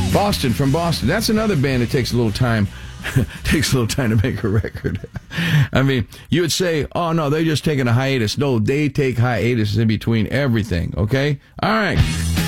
Boston, from Boston. That's another band that takes a little time. Takes a little time to make a record. I mean, you would say, oh, no, they're just taking a hiatus. No, they take hiatus in between everything, okay? All right.